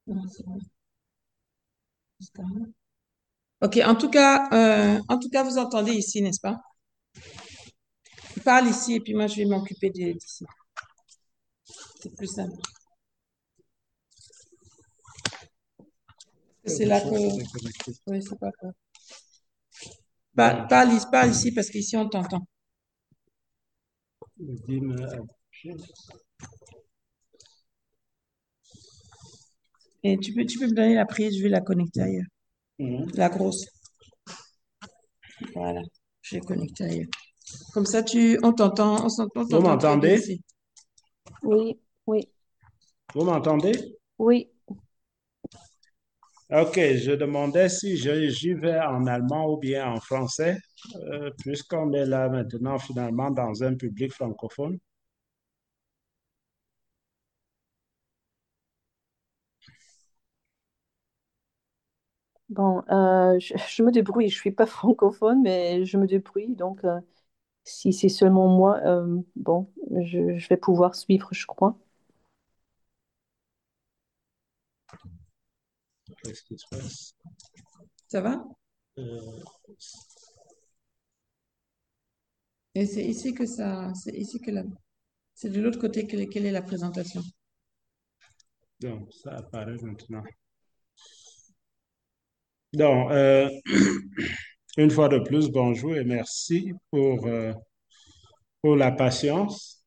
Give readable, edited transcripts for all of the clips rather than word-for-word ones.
Non, c'est bon, c'est carré. Ok, en tout cas, vous entendez ici, n'est-ce pas? Il parle ici et puis moi, je vais m'occuper d'ici. C'est plus simple. C'est Quelque là chose que... s'est connecté. Oui, c'est pas grave. Bon, Parle ici parce qu'ici, on t'entend. dis-moi, Et tu peux me donner la prise, je vais la connecter ailleurs. mhm. La grosse. Voilà, je vais connecter ailleurs. Comme ça, on Vous t'entend très bien m'entendez? ici. Oui, oui, Vous m'entendez? oui. Ok, je demandais si j'y vais en allemand ou bien en français, puisqu'on est là maintenant finalement dans un public francophone. Bon, je me débrouille. Je suis pas francophone, mais je me débrouille. Donc, si c'est seulement moi, bon, je vais pouvoir suivre, je crois. Qu'est-ce qui se passe? Ça va? Euh, Et c'est de l'autre côté quelle est la présentation. donc, ça apparaît maintenant. Donc, une fois de plus, bonjour et merci pour la patience.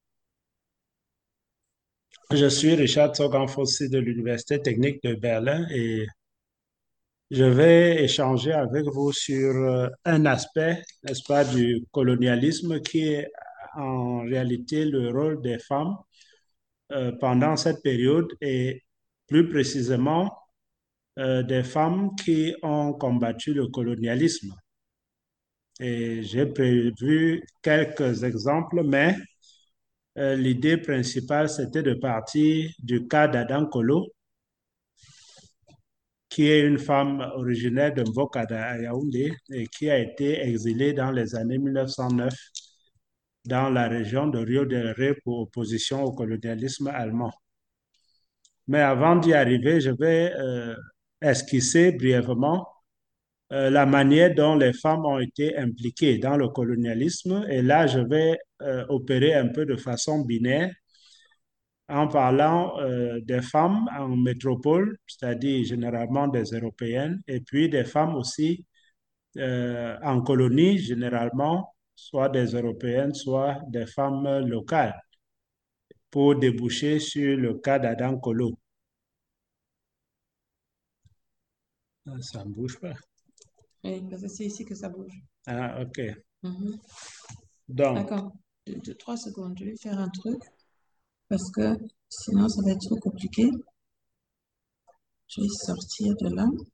Je suis Richard Sorgan-Fossé de l'Université technique de Berlin et je vais échanger avec vous sur un aspect, n'est-ce pas, du colonialisme qui est en réalité le rôle des femmes pendant cette période et plus précisément des femmes qui ont combattu le colonialisme. Et j'ai prévu quelques exemples, mais l'idée principale, c'était de partir du cas d'Adam Kolo, qui est une femme originaire de Mbokada à Yaoundé et qui a été exilée dans les années 1909 dans la région de Rio del Rey pour opposition au colonialisme allemand. Mais avant d'y arriver, je vais esquisser brièvement la manière dont les femmes ont été impliquées dans le colonialisme. Et là, je vais opérer un peu de façon binaire en parlant des femmes en métropole, c'est-à-dire généralement des Européennes, et puis des femmes aussi en colonie, généralement, soit des Européennes, soit des femmes locales, pour déboucher sur le cas d'Adam Kolo. Ah, ça ne bouge pas. Oui, parce que c'est ici que ça bouge. Ah, OK. Mhm. Donc, D'accord. 3 secondes, je vais faire un truc parce que sinon ça va être trop compliqué. Je vais sortir de là.